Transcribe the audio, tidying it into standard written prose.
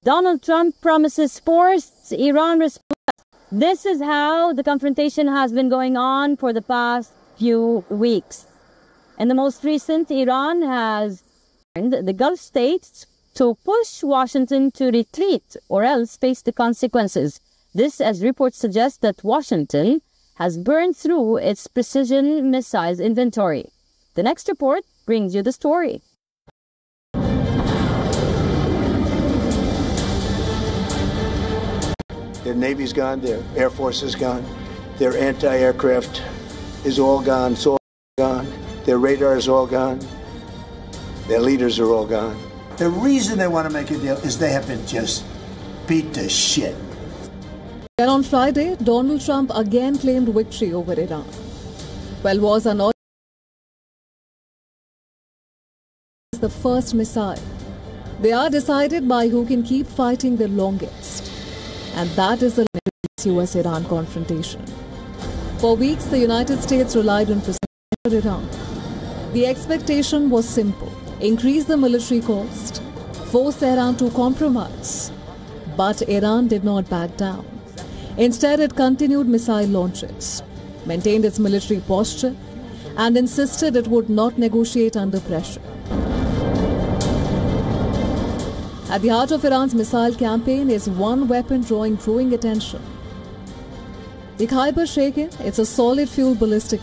Donald Trump promises force, Iran responds. This is how the confrontation has been going on for the past few weeks. In the most recent, Iran has warned the Gulf states to push Washington to retreat or else face the consequences. This, as reports suggest, that Washington has burned through its precision missiles inventory. The next report brings you the story. Their Navy's gone, their Air Force is gone, their anti-aircraft is all gone, it's all gone, their radar is all gone, their leaders are all gone. The reason they want to make a deal is they have been just beat to shit. Then on Friday, Donald Trump again claimed victory over Iran. Well, wars are not the first missile. They are decided by who can keep fighting the longest. And that is the US-Iran confrontation. For weeks, the United States relied on pressure Iran. The expectation was simple: increase the military cost, force Iran to compromise. But Iran did not back down. Instead, it continued missile launches, maintained its military posture, and insisted it would not negotiate under pressure. At the heart of Iran's missile campaign is one weapon drawing growing attention. The Khyber Sheikh, it's a solid fuel ballistic